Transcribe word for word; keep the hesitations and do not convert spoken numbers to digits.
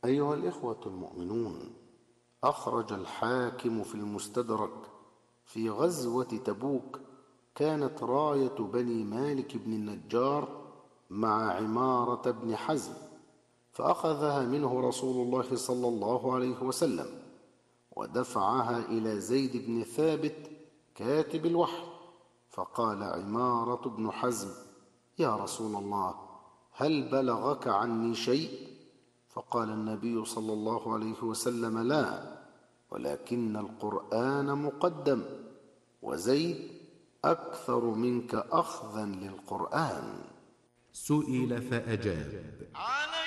أيها الإخوة المؤمنون، أخرج الحاكم في المستدرك في غزوة تبوك كانت راية بني مالك بن النجار مع عمارة بن حزم، فأخذها منه رسول الله صلى الله عليه وسلم ودفعها إلى زيد بن ثابت كاتب الوحي. فقال عمارة بن حزم: يا رسول الله، هل بلغك عني شيء؟ فقال النبي صلى الله عليه وسلم: لا، ولكن القرآن مقدم، وزيد أكثر منك أخذا للقرآن. سئل فأجاب: